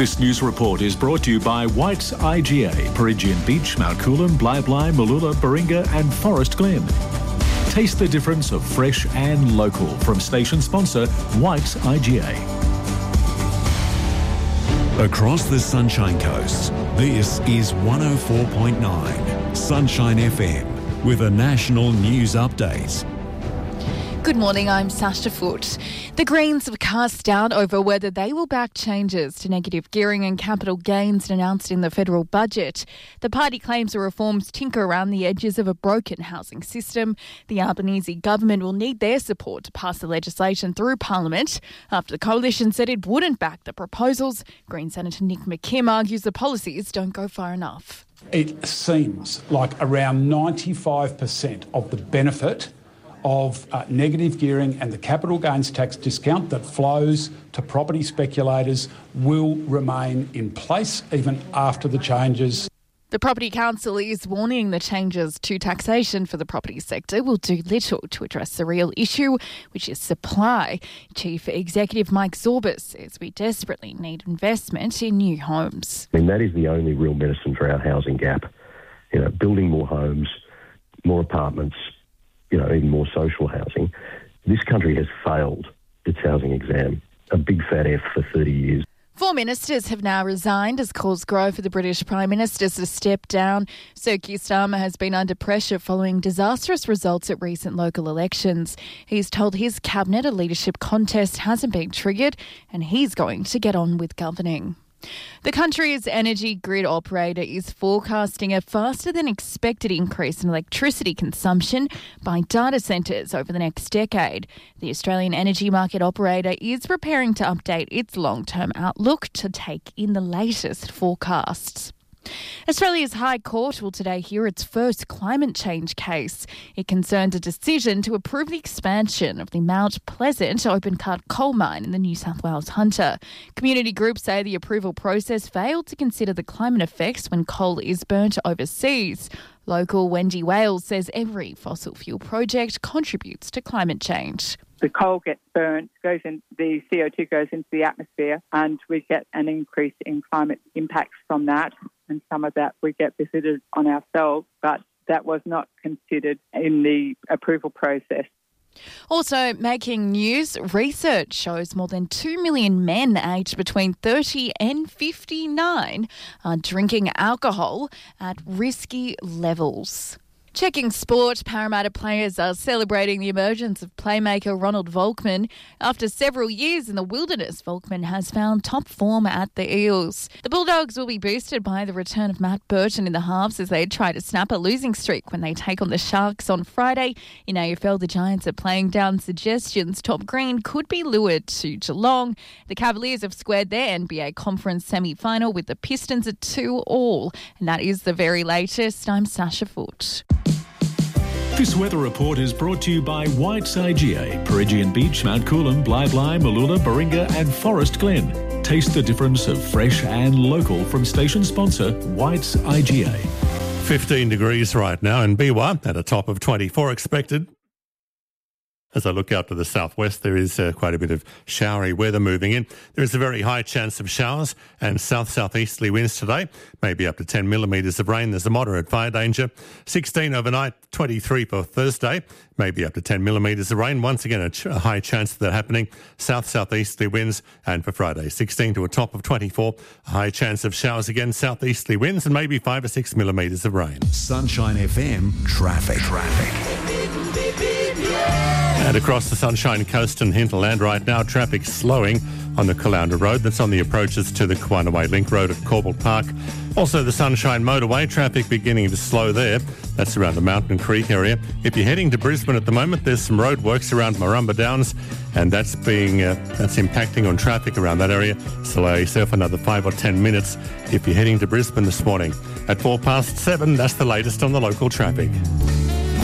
This news report is brought to you by White's IGA, Perigian Beach, Mount Coolum, Blyblye, Mooloolah, Baringa and Forest Glen. Taste the difference of fresh and local from station sponsor White's IGA. Across the Sunshine Coast, this is 104.9 Sunshine FM with a national news update. Good morning, I'm Sasha Foote. The Greens have cast doubt over whether they will back changes to negative gearing and capital gains announced in the federal budget. The party claims the reforms tinker around the edges of a broken housing system. The Albanese government will need their support to pass the legislation through Parliament. After the coalition said it wouldn't back the proposals, Green Senator Nick McKim argues the policies don't go far enough. It seems like around 95% of the benefit of negative gearing and the capital gains tax discount that flows to property speculators will remain in place even after the changes. The Property Council is warning the changes to taxation for the property sector will do little to address the real issue, which is supply. Chief Executive Mike Zorbas says we desperately need investment in new homes. I mean, that is the only real medicine for our housing gap. Building more homes, more apartments, even more social housing. This country has failed its housing exam, a big fat F for 30 years. 4 ministers have now resigned as calls grow for the British Prime Minister to step down. Sir Keir Starmer has been under pressure following disastrous results at recent local elections. He's told his cabinet a leadership contest hasn't been triggered and he's going to get on with governing. The country's energy grid operator is forecasting a faster than expected increase in electricity consumption by data centres over the next decade. The Australian Energy Market Operator is preparing to update its long-term outlook to take in the latest forecasts. Australia's High Court will today hear its first climate change case. It concerns a decision to approve the expansion of the Mount Pleasant open-cut coal mine in the New South Wales Hunter. Community groups say the approval process failed to consider the climate effects when coal is burnt overseas. Local Wendy Wales says every fossil fuel project contributes to climate change. The coal gets burnt, the CO2 goes into the atmosphere, and we get an increase in climate impacts from that. And some of that we get visited on ourselves, but that was not considered in the approval process. Also making news, research shows more than 2 million men aged between 30 and 59 are drinking alcohol at risky levels. Checking sport, Parramatta players are celebrating the emergence of playmaker Ronald Volkman. After several years in the wilderness, Volkman has found top form at the Eels. The Bulldogs will be boosted by the return of Matt Burton in the halves as they try to snap a losing streak when they take on the Sharks on Friday. In AFL, the Giants are playing down suggestions Tom Green could be lured to Geelong. The Cavaliers have squared their NBA Conference semi-final with the Pistons at 2-2. And that is the very latest. I'm Sasha Foote. This weather report is brought to you by White's IGA, Perigian Beach, Mount Coolum, Blyblye, Mooloolah, Baringa and Forest Glen. Taste the difference of fresh and local from station sponsor White's IGA. 15 degrees right now in Biwa at a top of 24 expected. As I look out to the southwest, there is quite a bit of showery weather moving in. There is a very high chance of showers and south-southeasterly winds today, maybe up to 10 millimetres of rain. There's a moderate fire danger. 16 overnight, 23 for Thursday, maybe up to 10 millimetres of rain. Once again, a high chance of that happening. South-southeasterly winds. And for Friday, 16 to a top of 24, a high chance of showers again, southeasterly winds and maybe 5 or 6 millimetres of rain. Sunshine FM traffic. And across the Sunshine Coast and hinterland right now, traffic slowing on the Caloundra Road. That's on the approaches to the Kawanaway Link Road at Corbel Park. Also the Sunshine Motorway, traffic beginning to slow there. That's around the Mountain Creek area. If you're heading to Brisbane at the moment, there's some roadworks around Marumba Downs, and that's impacting on traffic around that area. So allow yourself another 5 or 10 minutes if you're heading to Brisbane this morning. At 7:04, that's the latest on the local traffic.